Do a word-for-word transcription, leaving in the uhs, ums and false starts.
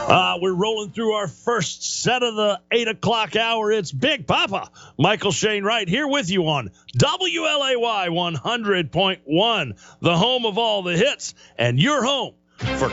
Uh, we're rolling through our first set of the eight o'clock hour. It's Big Papa Michael Shane Wright here with you on W L A Y one hundred point one, the home of all the hits, and your home for